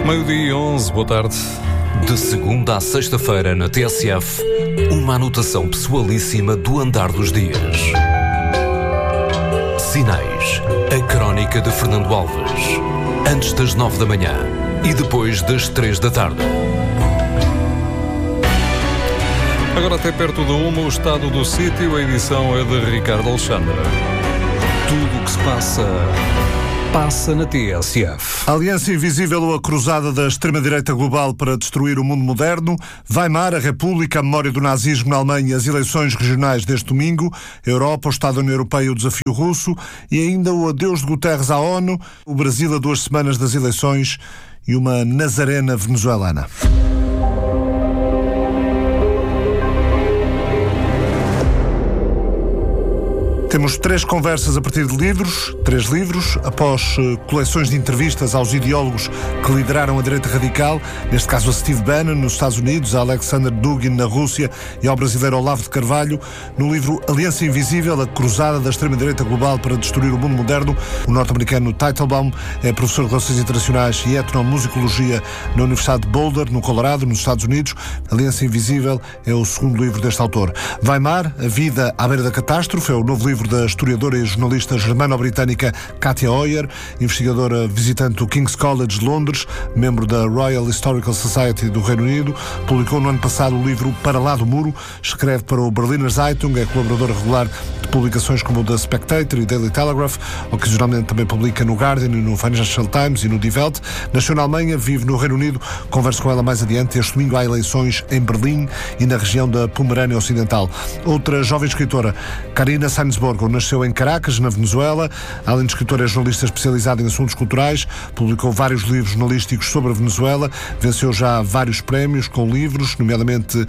Meio-dia 11, boa tarde. De segunda à sexta-feira na TSF, uma anotação pessoalíssima do andar dos dias. Sinais, a crónica de Fernando Alves. Antes das 9 da manhã e depois das 3 da tarde. Agora até perto da 1, o estado do sítio, a edição é de Ricardo Alexandre. Tudo o que se passa na TSF. A Aliança Invisível ou a cruzada da extrema-direita global para destruir o mundo moderno, Weimar, a República, a memória do nazismo na Alemanha, as eleições regionais deste domingo, a Europa, o Estado da União Europeia, o desafio russo e ainda o adeus de Guterres à ONU, o Brasil a 2 semanas das eleições e uma nazarena venezuelana. Temos 3 conversas a partir de livros, 3 livros, após coleções de entrevistas aos ideólogos que lideraram a direita radical, neste caso a Steve Bannon nos Estados Unidos, a Alexander Dugin na Rússia e ao brasileiro Olavo de Carvalho. No livro Aliança Invisível, a cruzada da extrema-direita global para destruir o mundo moderno, o norte-americano Teitelbaum é professor de Relações Internacionais e Etnomusicologia na Universidade de Boulder, no Colorado, nos Estados Unidos. Aliança Invisível é o segundo livro deste autor. Weimar, a vida à beira da catástrofe, é o novo livro da historiadora e jornalista germano-britânica Katia Oyer, investigadora visitante do King's College de Londres, membro da Royal Historical Society do Reino Unido. Publicou no ano passado o livro Para Lá do Muro, escreve para o Berliner Zeitung, é colaboradora regular de publicações como o The Spectator e Daily Telegraph, ocasionalmente também publica no Guardian e no Financial Times e no Die Welt. Nasceu na Alemanha, vive no Reino Unido, converso com ela mais adiante. Este domingo há eleições em Berlim e na região da Pomerânia Ocidental. Outra jovem escritora, Karina Sainsborg, nasceu em Caracas, na Venezuela. Além de escritora, é jornalista especializada em assuntos culturais, publicou vários livros jornalísticos sobre a Venezuela, venceu já vários prémios com livros, nomeadamente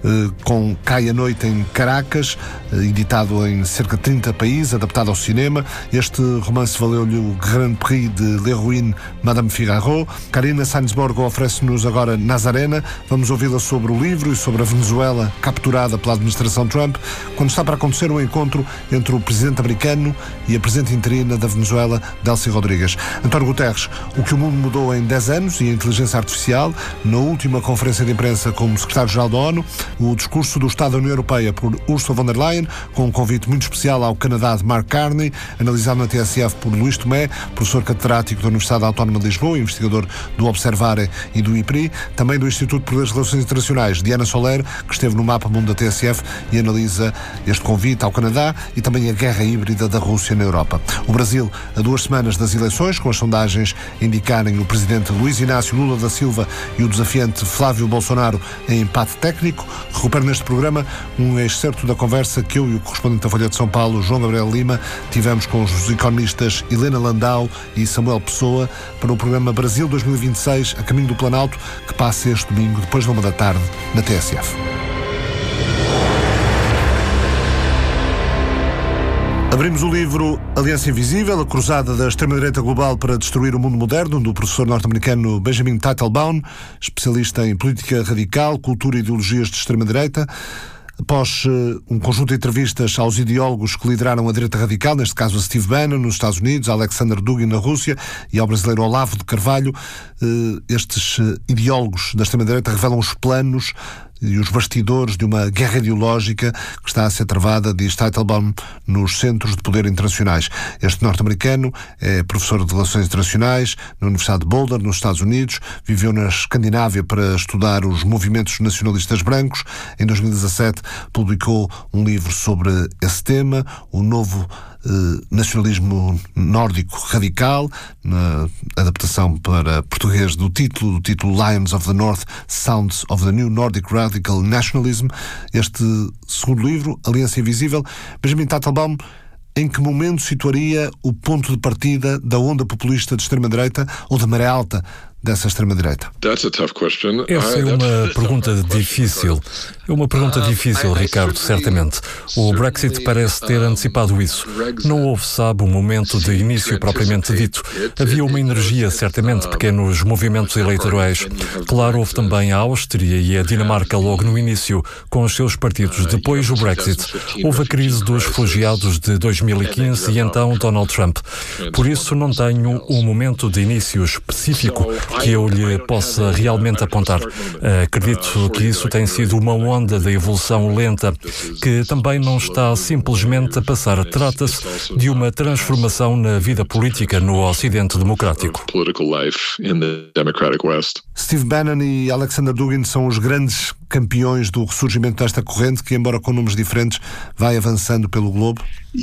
com Cai a Noite em Caracas, editado em cerca de 30 países, adaptado ao cinema. Este romance valeu-lhe o Grand Prix de l'Héroïne Madame Figaro. Karina Sainsborg oferece-nos agora Nazarena. Vamos ouvi-la sobre o livro e sobre a Venezuela capturada pela administração Trump, quando está para acontecer um encontro entre o presidente americano e a presidente interina da Venezuela, Delcy Rodrigues. António Guterres, o que o mundo mudou em 10 anos e a inteligência artificial, na última conferência de imprensa como secretário-geral da ONU, o discurso do Estado da União Europeia por Ursula von der Leyen, com um convite muito especial ao Canadá de Mark Carney, analisado na TSF por Luís Tomé, professor catedrático da Universidade Autónoma de Lisboa, investigador do Observare e do IPRI, também do Instituto de Relações Internacionais, Diana Soler, que esteve no Mapa Mundo da TSF e analisa este convite ao Canadá e também a guerra híbrida da Rússia na Europa. O Brasil, a 2 semanas das eleições, com as sondagens indicarem o presidente Luiz Inácio Lula da Silva e o desafiante Flávio Bolsonaro em empate técnico. Recupero neste programa um excerto da conversa que eu e o correspondente da Folha de São Paulo, João Gabriel Lima, tivemos com os economistas Helena Landau e Samuel Pessoa para o programa Brasil 2026, a caminho do Planalto, que passa este domingo, depois da 1 da tarde, na TSF. Abrimos o livro Aliança Invisível, a cruzada da extrema-direita global para destruir o mundo moderno, do professor norte-americano Benjamin Teitelbaum, especialista em política radical, cultura e ideologias de extrema-direita. Após um conjunto de entrevistas aos ideólogos que lideraram a direita radical, neste caso a Steve Bannon nos Estados Unidos, a Alexander Dugin na Rússia e ao brasileiro Olavo de Carvalho, estes ideólogos da extrema-direita revelam os planos e os bastidores de uma guerra ideológica que está a ser travada, diz Teitelbaum, nos centros de poder internacionais. Este norte-americano é professor de Relações Internacionais na Universidade de Boulder, nos Estados Unidos, viveu na Escandinávia para estudar os movimentos nacionalistas brancos. Em 2017 publicou um livro sobre esse tema, o novo nacionalismo nórdico radical, na adaptação para português do título Lions of the North, Sounds of the New Nordic Radical Nationalism. Este segundo livro, Aliança Invisível, Benjamin Teitelbaum, em que momento situaria o ponto de partida da onda populista de extrema-direita ou da maré alta dessa extrema-direita? Essa é uma pergunta difícil. É uma pergunta difícil, Ricardo, certamente. O Brexit parece ter antecipado isso. Não houve, sabe, um momento de início propriamente dito. Havia uma energia, certamente, pequenos movimentos eleitorais. Claro, houve também a Áustria e a Dinamarca logo no início, com os seus partidos. Depois o Brexit. Houve a crise dos refugiados de 2015 e então Donald Trump. Por isso não tenho um momento de início específico. que eu lhe possa realmente apontar. Acredito que isso tem sido uma onda de evolução lenta, que também não está simplesmente a passar. Trata-se de uma transformação na vida política no Ocidente democrático. Steve Bannon e Alexander Dugin são os grandes campeões do ressurgimento desta corrente que, embora com números diferentes, vai avançando pelo globo?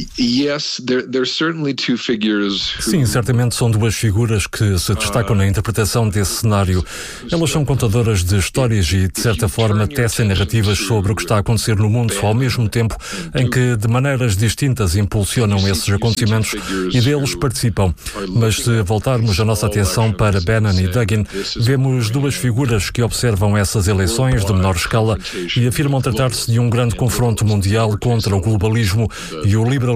Sim, certamente são duas figuras que se destacam na interpretação desse cenário. Elas são contadoras de histórias e, de certa forma, tecem narrativas sobre o que está a acontecer no mundo, ao mesmo tempo em que, de maneiras distintas, impulsionam esses acontecimentos e deles participam. Mas se voltarmos a nossa atenção para Bannon e Dugin, vemos duas figuras que observam essas eleições de menor escala e afirmam tratar-se de um grande confronto mundial contra o globalismo e o liberalismo.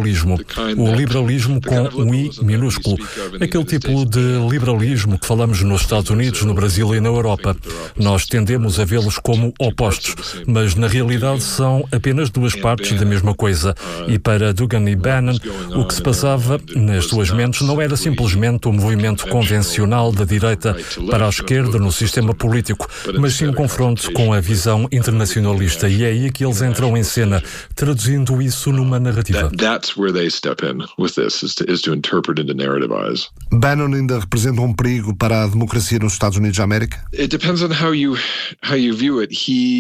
O liberalismo com um I minúsculo. Aquele tipo de liberalismo que falamos nos Estados Unidos, no Brasil e na Europa. Nós tendemos a vê-los como opostos, mas na realidade são apenas duas partes da mesma coisa. E para Dugin e Bannon, o que se passava nas suas mentes não era simplesmente um movimento convencional da direita para a esquerda no sistema político, mas sim um confronto com a visão internacionalista. E é aí que eles entram em cena, traduzindo isso numa narrativa. That's where they step in with this, is to interpret and to narrativize. Bannon ainda representa um perigo para a democracia nos Estados Unidos da América? It depends on how you view it.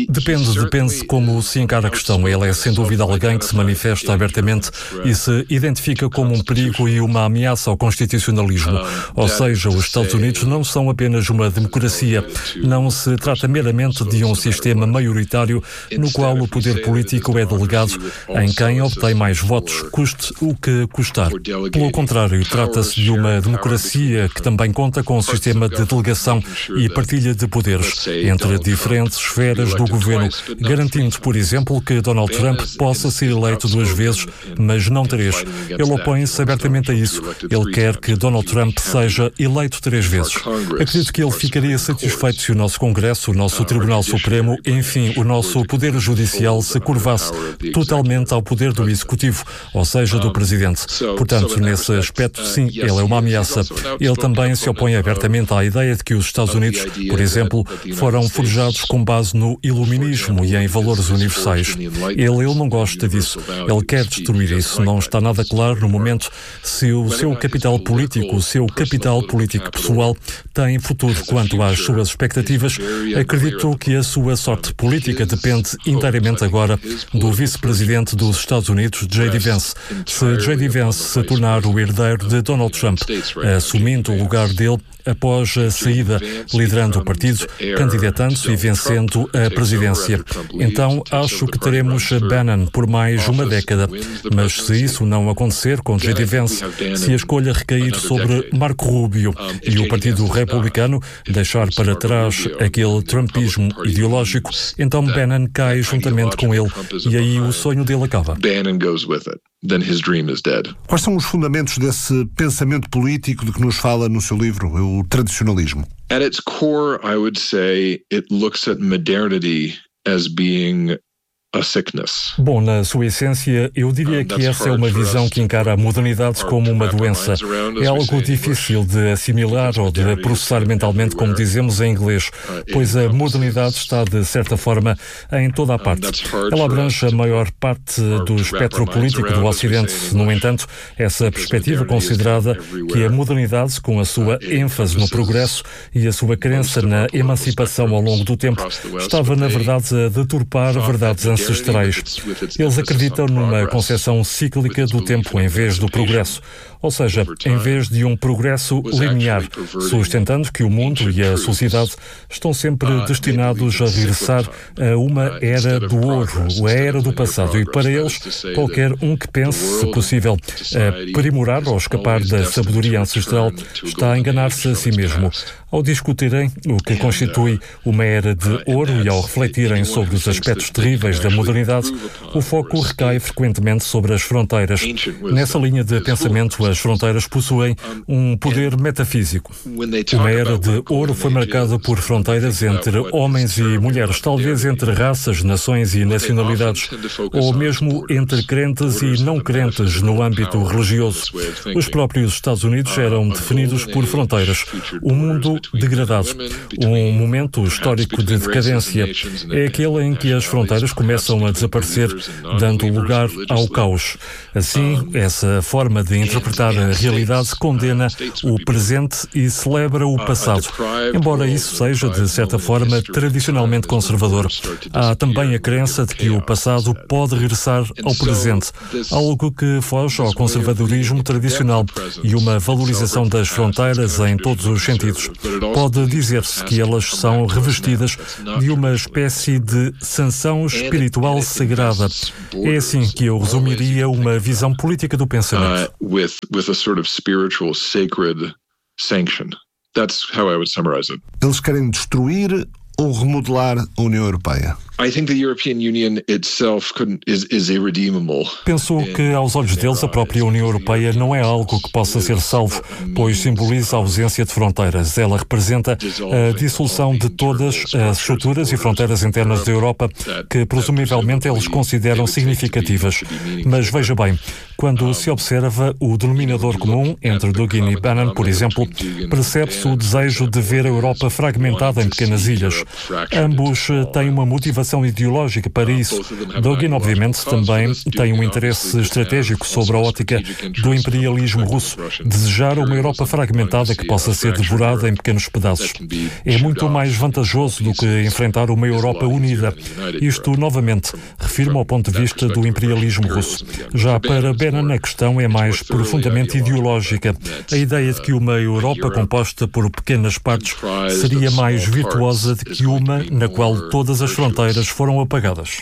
Depende de como se encara a questão. Ele é sem dúvida alguém que se manifesta abertamente e se identifica como um perigo e uma ameaça ao constitucionalismo. Ou seja, os Estados Unidos não são apenas uma democracia. Não se trata meramente de um sistema maioritário no qual o poder político é delegado em quem obtém mais votos, custe o que custar. Pelo contrário, trata-se de uma democracia que também conta com um sistema de delegação e partilha de poderes entre diferentes esferas do governo, garantindo, por exemplo, que Donald Trump possa ser eleito 2 vezes, mas não 3. Ele opõe-se abertamente a isso. Ele quer que Donald Trump seja eleito 3 vezes. Acredito que ele ficaria satisfeito se o nosso Congresso, o nosso Tribunal Supremo, enfim, o nosso Poder Judicial se curvasse totalmente ao poder do Executivo, ou seja, do Presidente. Portanto, nesse aspecto, sim, ele é uma ameaça. Ele também se opõe abertamente à ideia de que os Estados Unidos, por exemplo, foram forjados com base no iluminismo e em valores universais. Ele não gosta disso. Ele quer destruir isso. Não está nada claro no momento se o seu capital político, pessoal, tem futuro quanto às suas expectativas. Acredito que a sua sorte política depende inteiramente agora do vice-presidente dos Estados Unidos, J.D. Vance. Se J.D. Vance se tornar o herdeiro de Donald Trump, assumindo o lugar dele após a saída, liderando o partido, candidatando-se e vencendo a presidência. Então, acho que teremos Bannon por mais uma década. Mas se isso não acontecer com J.D. Vance, se a escolha recair sobre Marco Rubio e o Partido Republicano deixar para trás aquele trumpismo ideológico, então Bannon cai juntamente com ele e aí o sonho dele acaba. Then his dream is dead. Quais são os fundamentos desse pensamento político de que nos fala no seu livro, o tradicionalismo? At its core, I would say it looks at modernity as being a sickness. Bom, na sua essência, eu diria que essa é uma visão que encara a modernidade como uma doença. É algo difícil de assimilar ou de processar mentalmente, como dizemos em inglês, pois a modernidade está, de certa forma, em toda a parte. Ela abrange a maior parte do espectro político do Ocidente. No entanto, essa perspectiva considerada que a modernidade, com a sua ênfase no progresso e a sua crença na emancipação ao longo do tempo, estava, na verdade, a deturpar verdades ancestrais. Eles acreditam numa concepção cíclica do tempo em vez do progresso. Ou seja, em vez de um progresso linear, sustentando que o mundo e a sociedade estão sempre destinados a regressar a uma era do ouro, a era do passado. E para eles, qualquer um que pense, se possível, aprimorar ou escapar da sabedoria ancestral, está a enganar-se a si mesmo. Ao discutirem o que constitui uma era de ouro e ao refletirem sobre os aspectos terríveis da modernidade, o foco recai frequentemente sobre as fronteiras. Nessa linha de pensamento, as fronteiras possuem um poder metafísico. Uma era de ouro foi marcada por fronteiras entre homens e mulheres, talvez entre raças, nações e nacionalidades, ou mesmo entre crentes e não crentes no âmbito religioso. Os próprios Estados Unidos eram definidos por fronteiras. Um mundo degradado. Um momento histórico de decadência é aquele em que as fronteiras começam a desaparecer, dando lugar ao caos. Assim, essa forma de interpretar a realidade condena o presente e celebra o passado. Embora isso seja, de certa forma, tradicionalmente conservador, há também a crença de que o passado pode regressar ao presente, algo que foge ao conservadorismo tradicional e uma valorização das fronteiras em todos os sentidos. Pode dizer-se que elas são revestidas de uma espécie de sanção espiritual sagrada. É assim que eu resumiria uma visão política do pensamento. With a sort of spiritual sacred sanction. That's how I would summarize it. Eles querem destruir ou remodelar a União Europeia? I think the European Union itself is irredeemable. Penso que, aos olhos deles, a própria União Europeia não é algo que possa ser salvo, pois simboliza a ausência de fronteiras. Ela representa a dissolução de todas as estruturas e fronteiras internas da Europa, que presumivelmente eles consideram significativas. Mas veja bem, quando se observa o denominador comum entre Dugin e Bannon, por exemplo, percebe-se o desejo de ver a Europa fragmentada em pequenas ilhas. Ambos têm uma motivação ideológica para isso. Dugin, obviamente, também tem um interesse estratégico sobre a ótica do imperialismo russo, desejar uma Europa fragmentada que possa ser devorada em pequenos pedaços. É muito mais vantajoso do que enfrentar uma Europa unida. Isto, novamente, refirma ao ponto de vista do imperialismo russo. Já para Bannon, a questão é mais profundamente ideológica. A ideia de que uma Europa composta por pequenas partes seria mais virtuosa do que uma na qual todas as fronteiras foram apagadas.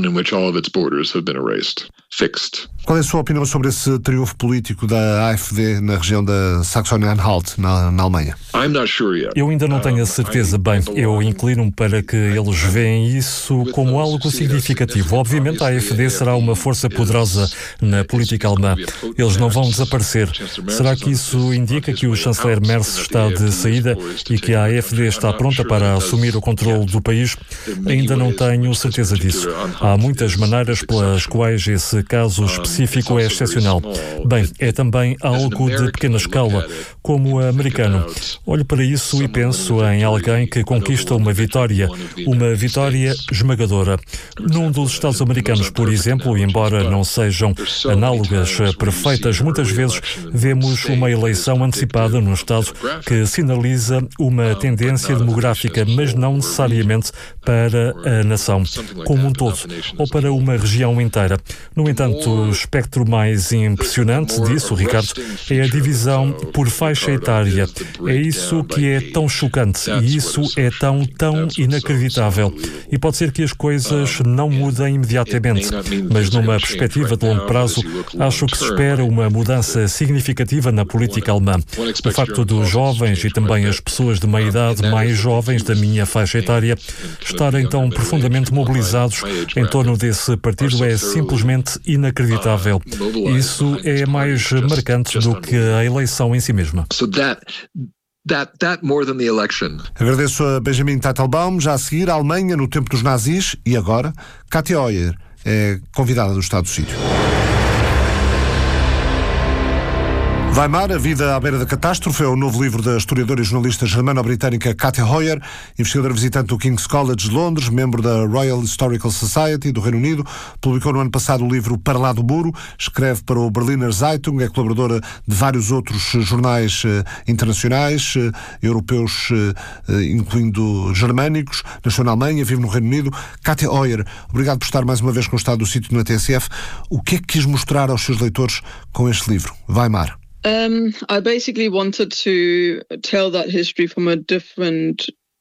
Qual é a sua opinião sobre esse triunfo político da AfD na região da Saxônia-Anhalt, na Alemanha? Eu ainda não tenho a certeza. Bem, eu inclino-me para que eles veem isso como algo significativo. Obviamente a AfD será uma força poderosa na política alemã. Eles não vão desaparecer. Será que isso indica que o chanceler Merz está de saída e que a AfD está pronta para assumir o controle do país? Ainda não tenho certeza disso. Há muitas maneiras pelas quais esse caso específico é excepcional. Bem, é também algo de pequena escala, como americano. Olho para isso e penso em alguém que conquista uma vitória esmagadora. Num dos Estados americanos, por exemplo, embora não sejam análogas perfeitas, muitas vezes vemos uma eleição antecipada num Estado que sinaliza uma tendência demográfica, mas não necessariamente para a nação como um todo, ou para uma região inteira. No entanto, o espectro mais impressionante disso, Ricardo, é a divisão por faixa etária. É isso que é tão chocante e isso é tão inacreditável. E pode ser que as coisas não mudem imediatamente, mas numa perspectiva de longo prazo, acho que se espera uma mudança significativa na política alemã. O facto dos jovens e também as pessoas de meia-idade mais jovens da minha faixa etária estarem tão profundamente mobilizados em torno desse partido é simplesmente inacreditável. Isso é mais marcante do que a eleição em si mesma. That more than the election. Agradeço a Benjamin Teitelbaum. Já a seguir, a Alemanha no tempo dos nazis e agora, Katia Heuer é convidada do Estado do Sítio. Weimar, a vida à beira da catástrofe, é o novo livro da historiadora e jornalista germano-britânica Katia Heuer, investigadora visitante do King's College de Londres, membro da Royal Historical Society do Reino Unido. Publicou no ano passado o livro Para lá do Muro, escreve para o Berliner Zeitung, é colaboradora de vários outros jornais internacionais, europeus, incluindo germânicos, nasceu na Alemanha, vive no Reino Unido. Katia Heuer, obrigado por estar mais uma vez com o Estado do Sítio na TSF. O que é que quis mostrar aos seus leitores com este livro, Weimar? I basically wanted to tell that history from a different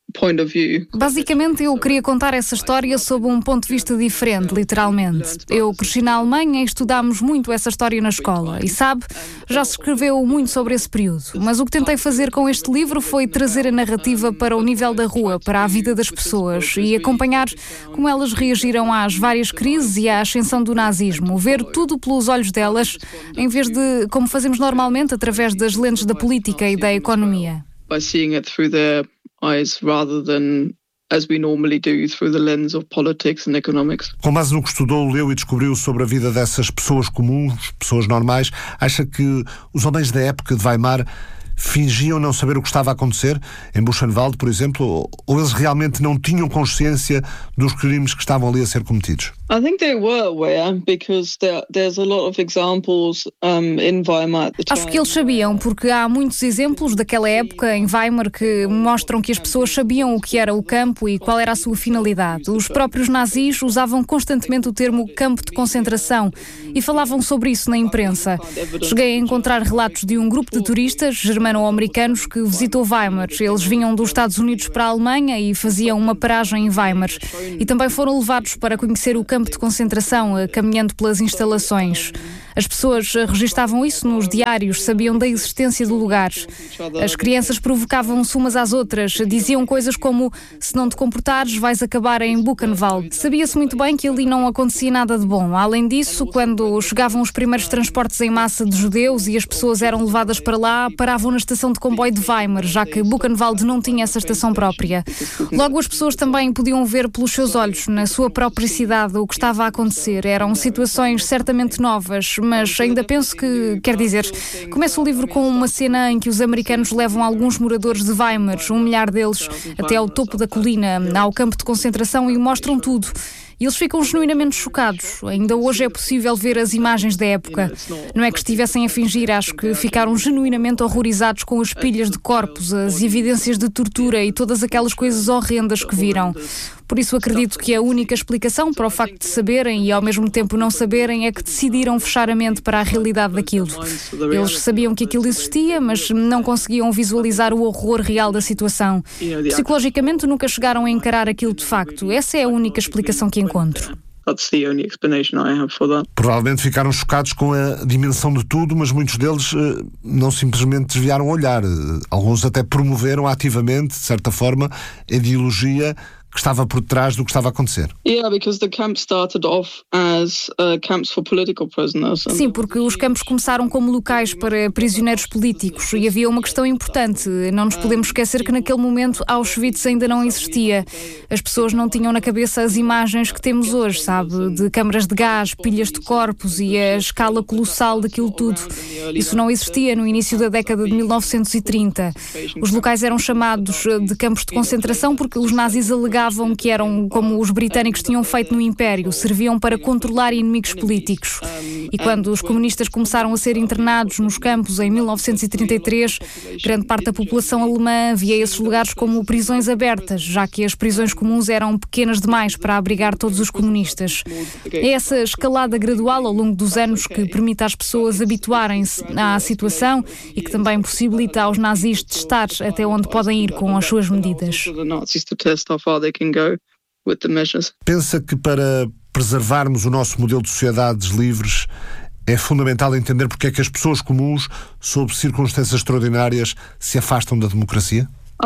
Basicamente, eu queria contar essa história sob um ponto de vista diferente, literalmente. Eu cresci na Alemanha e estudámos muito essa história na escola. E sabe, já se escreveu muito sobre esse período. Mas o que tentei fazer com este livro foi trazer a narrativa para o nível da rua, para a vida das pessoas e acompanhar como elas reagiram às várias crises e à ascensão do nazismo. Ver tudo pelos olhos delas, em vez de como fazemos normalmente através das lentes da política e da economia. By seeing it through their eyes rather than as we normally do through the lens of politics and economics. Com base no que estudou, leu e descobriu sobre a vida dessas pessoas comuns, pessoas normais, acha que os homens da época de Weimar fingiam não saber o que estava a acontecer em Buchenwald, por exemplo, ou eles realmente não tinham consciência dos crimes que estavam ali a ser cometidos? I think they were aware because there's a lot of examples in Weimar at the time. Acho que eles sabiam, porque há muitos exemplos daquela época em Weimar que mostram que as pessoas sabiam o que era o campo e qual era a sua finalidade. Os próprios nazis usavam constantemente o termo campo de concentração e falavam sobre isso na imprensa. Cheguei a encontrar relatos de um grupo de turistas germano-americanos que visitou Weimar. Eles vinham dos Estados Unidos para a Alemanha e faziam uma paragem em Weimar. E também foram levados para conhecer o campo de concentração, caminhando pelas instalações. As pessoas registavam isso nos diários, sabiam da existência do lugar. As crianças provocavam-se umas às outras, diziam coisas como: se não te comportares, vais acabar em Buchenwald. Sabia-se muito bem que ali não acontecia nada de bom. Além disso, quando chegavam os primeiros transportes em massa de judeus e as pessoas eram levadas para lá, paravam na estação de comboio de Weimar, já que Buchenwald não tinha essa estação própria. Logo, as pessoas também podiam ver pelos seus olhos, na sua própria cidade, o que estava a acontecer. Eram situações certamente novas, mas ainda penso que, quer dizer, começa o livro com uma cena em que os americanos levam alguns moradores de Weimar, 1 milhar deles, até ao topo da colina, ao campo de concentração, e mostram tudo. E eles ficam genuinamente chocados. Ainda hoje é possível ver as imagens da época. Não é que estivessem a fingir, acho que ficaram genuinamente horrorizados com as pilhas de corpos, as evidências de tortura e todas aquelas coisas horrendas que viram. Por isso acredito que a única explicação para o facto de saberem e ao mesmo tempo não saberem é que decidiram fechar a mente para a realidade daquilo. Eles sabiam que aquilo existia, mas não conseguiam visualizar o horror real da situação. Psicologicamente nunca chegaram a encarar aquilo de facto. Essa é a única explicação que encontro. Provavelmente ficaram chocados com a dimensão de tudo, mas muitos deles não simplesmente desviaram o olhar. Alguns até promoveram ativamente, de certa forma, a ideologia que estava por trás do que estava a acontecer. Sim, porque os campos começaram como locais para prisioneiros políticos e havia uma questão importante. Não nos podemos esquecer que naquele momento Auschwitz ainda não existia. As pessoas não tinham na cabeça as imagens que temos hoje, sabe? De câmaras de gás, pilhas de corpos e a escala colossal daquilo tudo. Isso não existia no início da década de 1930. Os locais eram chamados de campos de concentração porque os nazis alegavam que eram como os britânicos tinham feito no Império, serviam para controlar inimigos políticos. E quando os comunistas começaram a ser internados nos campos em 1933, grande parte da população alemã via esses lugares como prisões abertas, já que as prisões comuns eram pequenas demais para abrigar todos os comunistas. É essa escalada gradual ao longo dos anos que permite às pessoas habituarem-se à situação e que também possibilita aos nazis testar até onde podem ir com as suas medidas. Pensa que para preservarmos o nosso modelo de sociedades livres é fundamental entender porque é que as pessoas comuns, sob circunstâncias extraordinárias, se afastam da democracia?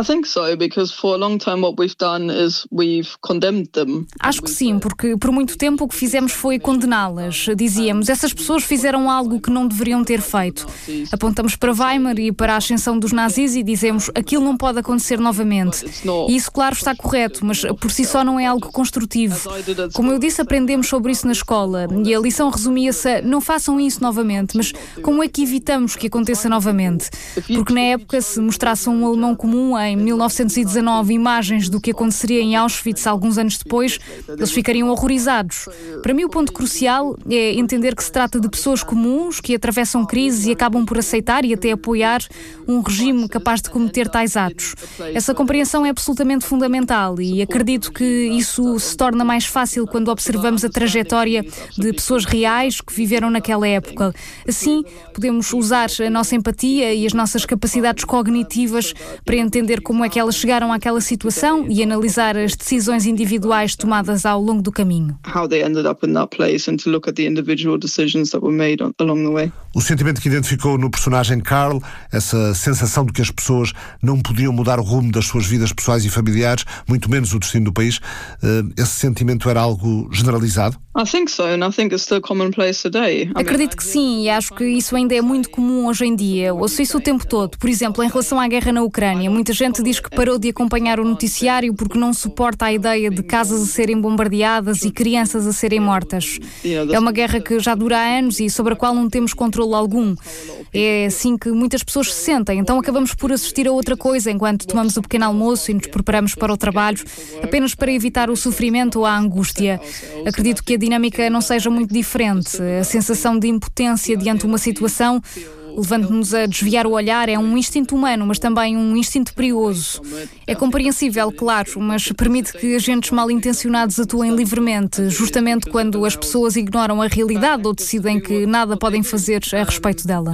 Acho que sim, porque por muito tempo o que fizemos foi condená-las. Dizíamos, essas pessoas fizeram algo que não deveriam ter feito. Apontamos para Weimar e para a ascensão dos nazis e dizemos, aquilo não pode acontecer novamente. E isso, claro, está correto, mas por si só não é algo construtivo. Como eu disse, aprendemos sobre isso na escola e a lição resumia-se a, não façam isso novamente, mas como é que evitamos que aconteça novamente? Porque na época, se mostrasse um alemão comum em 1919 imagens do que aconteceria em Auschwitz alguns anos depois, eles ficariam horrorizados. Para mim o ponto crucial é entender que se trata de pessoas comuns que atravessam crises e acabam por aceitar e até apoiar um regime capaz de cometer tais atos. Essa compreensão é absolutamente fundamental e acredito que isso se torna mais fácil quando observamos a trajetória de pessoas reais que viveram naquela época. Assim, podemos usar a nossa empatia e as nossas capacidades cognitivas para entender entender como é que elas chegaram àquela situação e analisar as decisões individuais tomadas ao longo do caminho. How they ended up in that place and to look at the individual decisions that were made along the way. O sentimento que identificou no personagem Carl, essa sensação de que as pessoas não podiam mudar o rumo das suas vidas pessoais e familiares, muito menos o destino do país, esse sentimento era algo generalizado? I think so, and I think it's still commonplace today. Acredito que sim, e acho que isso ainda é muito comum hoje em dia. Ouço isso o tempo todo. Por exemplo, em relação à guerra na Ucrânia, muita gente diz que parou de acompanhar o noticiário porque não suporta a ideia de casas a serem bombardeadas e crianças a serem mortas. É uma guerra que já dura há anos e sobre a qual não temos controle algum. É assim que muitas pessoas se sentem, então acabamos por assistir a outra coisa enquanto tomamos o pequeno almoço e nos preparamos para o trabalho, apenas para evitar o sofrimento ou a angústia. Acredito que a dinâmica não seja muito diferente. A sensação de impotência diante de uma situação, levando-nos a desviar o olhar, é um instinto humano, mas também um instinto perigoso. É compreensível, claro, mas permite que agentes mal-intencionados atuem livremente, justamente quando as pessoas ignoram a realidade ou decidem que nada podem fazer a respeito dela.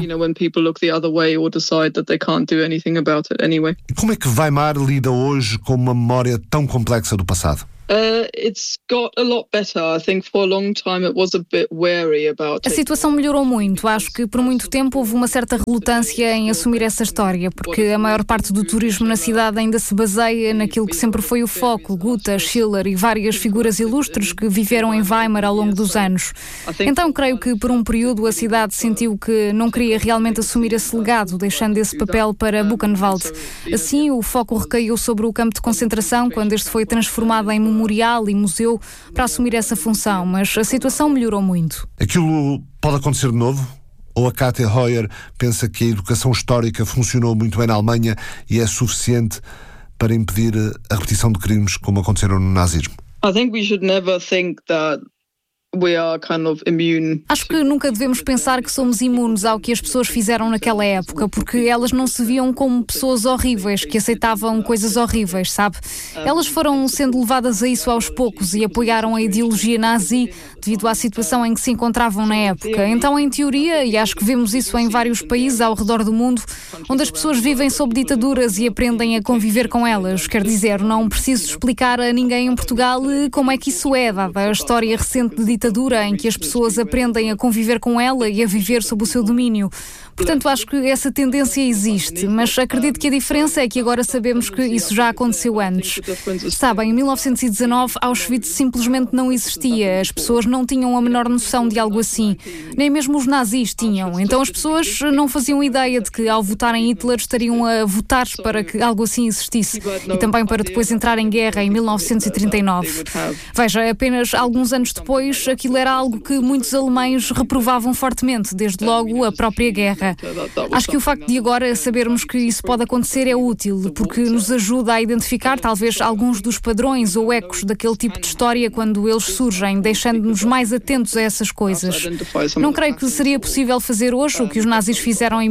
E como é que Weimar lida hoje com uma memória tão complexa do passado? It's got a lot better. I think for a long time it was a bit wary about it. A situação melhorou muito. Acho que por muito tempo houve uma certa relutância em assumir essa história, porque a maior parte do turismo na cidade ainda se baseia naquilo que sempre foi o foco, Goethe, Schiller e várias figuras ilustres que viveram em Weimar ao longo dos anos. Então creio que por um período a cidade sentiu que não queria realmente assumir esse legado, deixando esse papel para Buchenwald. Assim, o foco recaiu sobre o campo de concentração, quando este foi transformado em memorial e museu para assumir essa função, mas a situação melhorou muito. Aquilo pode acontecer de novo? Ou a Katia Heuer pensa que a educação histórica funcionou muito bem na Alemanha e é suficiente para impedir a repetição de crimes como aconteceram no nazismo? I think we should never think that we are kind of immune. Acho que nunca devemos pensar que somos imunes ao que as pessoas fizeram naquela época, porque elas não se viam como pessoas horríveis, que aceitavam coisas horríveis, sabe? Elas foram sendo levadas a isso aos poucos e apoiaram a ideologia nazi devido à situação em que se encontravam na época. Então, em teoria, e acho que vemos isso em vários países ao redor do mundo, onde as pessoas vivem sob ditaduras e aprendem a conviver com elas. Quer dizer, não preciso explicar a ninguém em Portugal como é que isso é, dada a história recente de ditadura em que as pessoas aprendem a conviver com ela e a viver sob o seu domínio. Portanto, acho que essa tendência existe, mas acredito que a diferença é que agora sabemos que isso já aconteceu antes. Sabem, em 1919, Auschwitz simplesmente não existia. As pessoas não tinham a menor noção de algo assim. Nem mesmo os nazis tinham. Então as pessoas não faziam ideia de que, ao votarem Hitler, estariam a votar para que algo assim existisse. E também para depois entrar em guerra em 1939. Veja, apenas alguns anos depois, aquilo era algo que muitos alemães reprovavam fortemente, desde logo a própria guerra. Acho que o facto de agora sabermos que isso pode acontecer é útil, porque nos ajuda a identificar talvez alguns dos padrões ou ecos daquele tipo de história quando eles surgem, deixando-nos mais atentos a essas coisas. Não creio que seria possível fazer hoje o que os nazis fizeram em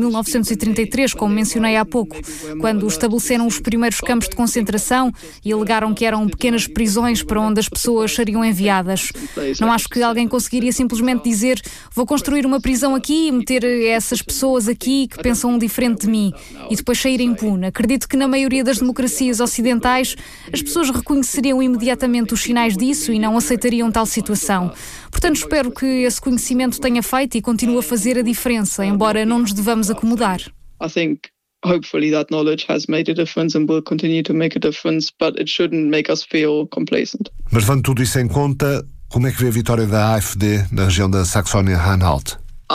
1933, como mencionei há pouco, quando estabeleceram os primeiros campos de concentração e alegaram que eram pequenas prisões para onde as pessoas seriam enviadas. Não acho que alguém conseguiria simplesmente dizer: vou construir uma prisão aqui e meter essas pessoas aqui que pensam diferente de mim e depois sair impune. Acredito que na maioria das democracias ocidentais as pessoas reconheceriam imediatamente os sinais disso e não aceitariam tal situação. Portanto, espero que esse conhecimento tenha feito e continue a fazer a diferença, embora não nos devamos acomodar. I think hopefully that knowledge has made a difference and will continue to make a difference, but it shouldn't make us feel complacent. Mas levando tudo isso em conta, como é que vê a vitória da AfD na região da Saxónia-Anhalt?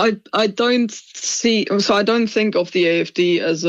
I don't think of the AfD as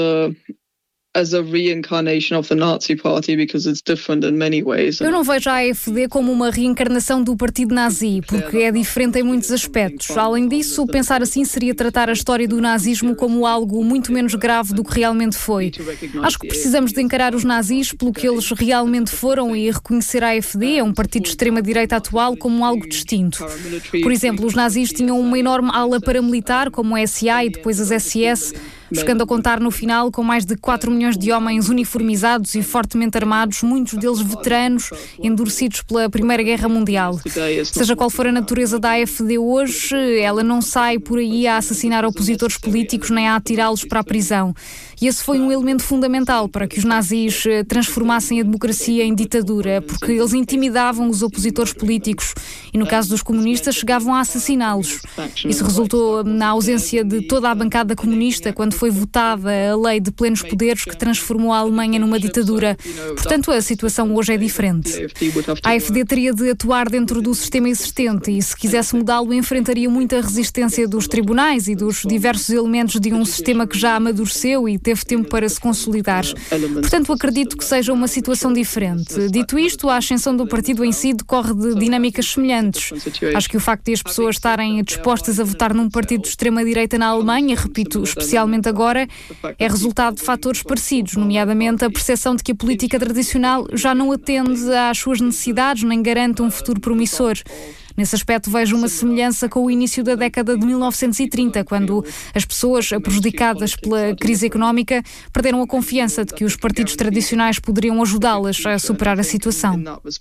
a reincarnation of the Nazi Party because it's different in many ways. Eu não vejo a AfD como uma reencarnação do partido nazi, porque é diferente em muitos aspectos. Além disso, pensar assim seria tratar a história do nazismo como algo muito menos grave do que realmente foi. Acho que precisamos de encarar os nazis pelo que eles realmente foram e reconhecer a AfD, um partido de extrema-direita atual, como algo distinto. Por exemplo, os nazis tinham uma enorme ala paramilitar, como a SA e depois as SS, chegando a contar no final com mais de 4 milhões de homens uniformizados e fortemente armados, muitos deles veteranos, endurecidos pela Primeira Guerra Mundial. Seja qual for a natureza da AfD hoje, ela não sai por aí a assassinar opositores políticos nem a atirá-los para a prisão. E esse foi um elemento fundamental para que os nazis transformassem a democracia em ditadura, porque eles intimidavam os opositores políticos e, no caso dos comunistas, chegavam a assassiná-los. Isso resultou na ausência de toda a bancada comunista quando foi votada a lei de plenos poderes que transformou a Alemanha numa ditadura. Portanto, a situação hoje é diferente. A AfD teria de atuar dentro do sistema existente e, se quisesse mudá-lo, enfrentaria muita resistência dos tribunais e dos diversos elementos de um sistema que já amadureceu e teve tempo para se consolidar. Portanto, acredito que seja uma situação diferente. Dito isto, a ascensão do partido em si decorre de dinâmicas semelhantes. Acho que o facto de as pessoas estarem dispostas a votar num partido de extrema-direita na Alemanha, repito, especialmente agora, é resultado de fatores parecidos, nomeadamente a percepção de que a política tradicional já não atende às suas necessidades nem garante um futuro promissor. Nesse aspecto, vejo uma semelhança com o início da década de 1930, quando as pessoas prejudicadas pela crise económica perderam a confiança de que os partidos tradicionais poderiam ajudá-las a superar a situação.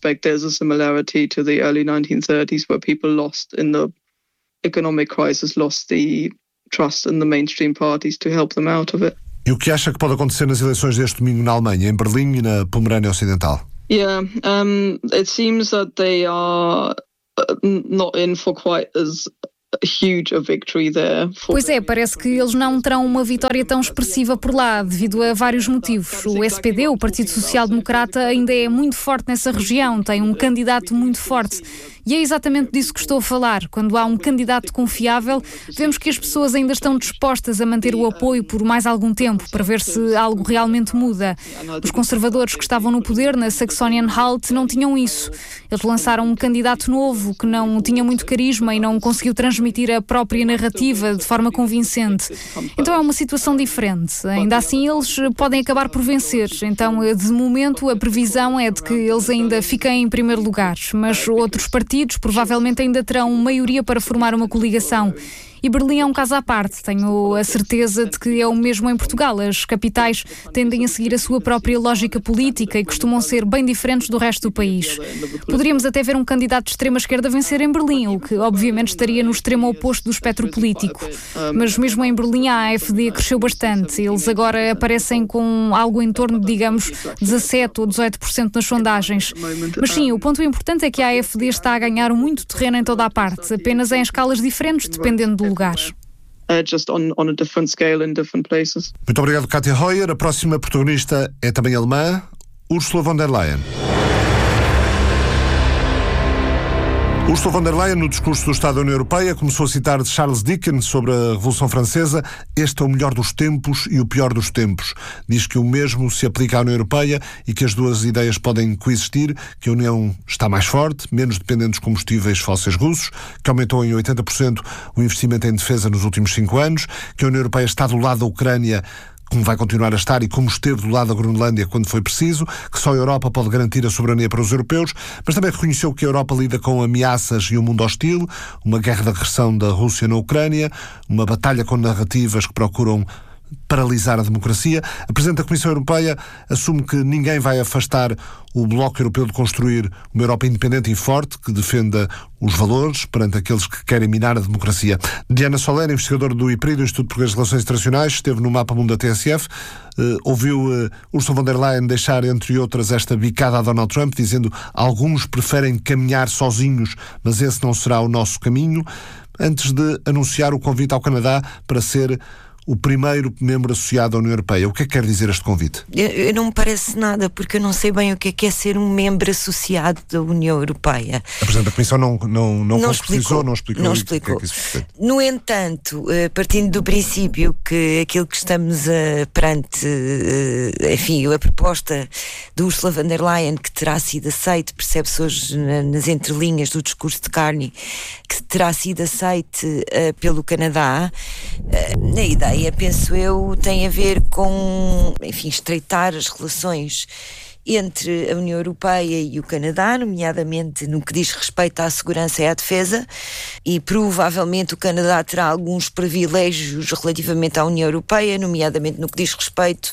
E o que acha que pode acontecer nas eleições deste domingo na Alemanha, em Berlim e na Pomerânia Ocidental? It seems that they are not in for quite as huge a victory there. Pois é, parece que eles não terão uma vitória tão expressiva por lá, devido a vários motivos. O SPD, o Partido Social Democrata, ainda é muito forte nessa região, tem um candidato muito forte. E é exatamente disso que estou a falar. Quando há um candidato confiável, vemos que as pessoas ainda estão dispostas a manter o apoio por mais algum tempo, para ver se algo realmente muda. Os conservadores que estavam no poder na Saxonian-Anhalt não tinham isso. Eles lançaram um candidato novo que não tinha muito carisma e não conseguiu transmitir a própria narrativa de forma convincente. Então é uma situação diferente. Ainda assim, eles podem acabar por vencer. Então, de momento, a previsão é de que eles ainda fiquem em primeiro lugar, mas outros partidos provavelmente ainda terão maioria para formar uma coligação. E Berlim é um caso à parte. Tenho a certeza de que é o mesmo em Portugal. As capitais tendem a seguir a sua própria lógica política e costumam ser bem diferentes do resto do país. Poderíamos até ver um candidato de extrema-esquerda vencer em Berlim, o que obviamente estaria no extremo oposto do espectro político. Mas mesmo em Berlim a AfD cresceu bastante. Eles agora aparecem com algo em torno de, digamos, 17% ou 18% nas sondagens. Mas sim, o ponto importante é que a AfD está a ganhar muito terreno em toda a parte, apenas em escalas diferentes, dependendo do lugar. Just on a different scale in different places. Muito obrigado, Katia Heuer. A próxima protagonista é também alemã, Ursula von der Leyen. Ursula von der Leyen, no discurso do Estado da União Europeia, começou a citar de Charles Dickens sobre a Revolução Francesa. Este é o melhor dos tempos e o pior dos tempos. Diz que o mesmo se aplica à União Europeia e que as duas ideias podem coexistir, que a União está mais forte, menos dependente dos combustíveis fósseis russos, que aumentou em 80% o investimento em defesa nos últimos 5 anos, que a União Europeia está do lado da Ucrânia, como vai continuar a estar e como esteve do lado da Groenlândia quando foi preciso, que só a Europa pode garantir a soberania para os europeus, mas também reconheceu que a Europa lida com ameaças e um mundo hostil, uma guerra de agressão da Rússia na Ucrânia, uma batalha com narrativas que procuram paralisar a democracia. A Presidente da Comissão Europeia assume que ninguém vai afastar o Bloco Europeu de construir uma Europa independente e forte que defenda os valores perante aqueles que querem minar a democracia. Diana Soler, investigadora do IPRI, do Instituto Português de Relações Internacionais, esteve no Mapa Mundo da TSF, ouviu Ursula von der Leyen deixar, entre outras, esta bicada a Donald Trump, dizendo: alguns preferem caminhar sozinhos, mas esse não será o nosso caminho, antes de anunciar o convite ao Canadá para ser o primeiro membro associado à União Europeia. O que é que quer dizer este convite? Eu não me parece nada, porque eu não sei bem o que é ser um membro associado da União Europeia. A Presidente da Comissão não explicou. Não explicou. No entanto, partindo do princípio que aquilo que estamos perante, enfim, a proposta de Ursula von der Leyen, que terá sido aceite, percebe-se hoje nas entrelinhas do discurso de Carney, que terá sido aceite pelo Canadá, a ideia, penso eu, tem a ver com, enfim, estreitar as relações entre a União Europeia e o Canadá, nomeadamente no que diz respeito à segurança e à defesa, e provavelmente o Canadá terá alguns privilégios relativamente à União Europeia, nomeadamente no que diz respeito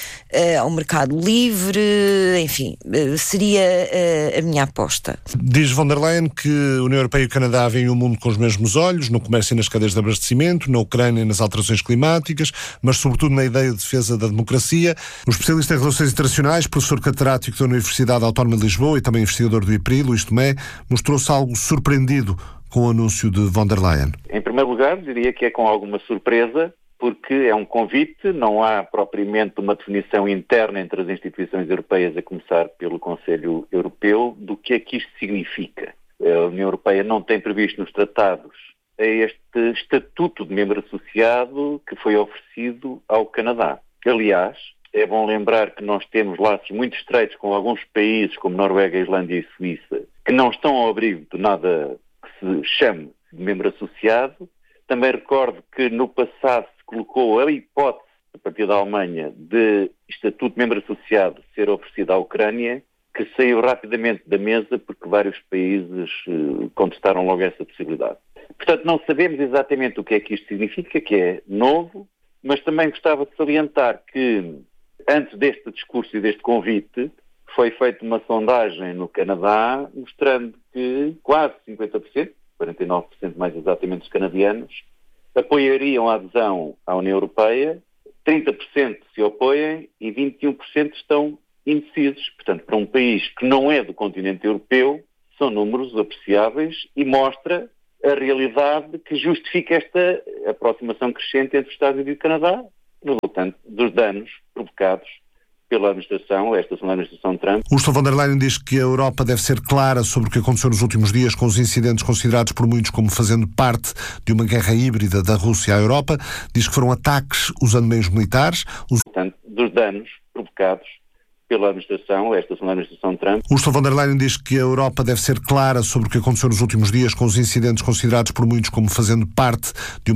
ao mercado livre, enfim, seria a minha aposta. Diz von der Leyen que a União Europeia e o Canadá veem o mundo com os mesmos olhos, no comércio e nas cadeias de abastecimento, na Ucrânia e nas alterações climáticas, mas sobretudo na ideia de defesa da democracia. O especialista em relações internacionais, professor catedrático da Universidade Autónoma de Lisboa e também investigador do IPRI, Luís Tomé, mostrou-se algo surpreendido com o anúncio de von der Leyen. Em primeiro lugar, diria que é com alguma surpresa, porque é um convite, não há propriamente uma definição interna entre as instituições europeias, a começar pelo Conselho Europeu, do que é que isto significa. A União Europeia não tem previsto nos tratados este estatuto de membro associado que foi oferecido ao Canadá. Aliás, é bom lembrar que nós temos laços muito estreitos com alguns países, como Noruega, Islândia e Suíça, que não estão ao abrigo de nada que se chame de membro associado. Também recordo que no passado se colocou a hipótese, a partir da Alemanha, de estatuto de membro associado ser oferecido à Ucrânia, que saiu rapidamente da mesa porque vários países contestaram logo essa possibilidade. Portanto, não sabemos exatamente o que é que isto significa, que é novo, mas também gostava de salientar que, antes deste discurso e deste convite, foi feita uma sondagem no Canadá mostrando que quase 50%, 49% mais exatamente dos canadianos, apoiariam a adesão à União Europeia, 30% se opõem e 21% estão indecisos. Portanto, para um país que não é do continente europeu, são números apreciáveis e mostra a realidade que justifica esta aproximação crescente entre os Estados Unidos e o Canadá, resultante dos danos provocados pela administração, esta segunda administração Trump. Ursula von der Leyen diz que a Europa deve ser clara sobre o que aconteceu nos últimos dias com os incidentes considerados por muitos como fazendo parte de uma guerra híbrida da Rússia à Europa. Diz que foram ataques usando meios militares. Portanto, dos danos provocados pela administração, esta segunda administração Trump. Ursula von der Leyen diz que a Europa deve ser clara sobre o que aconteceu nos últimos dias com os incidentes considerados por muitos como fazendo parte de uma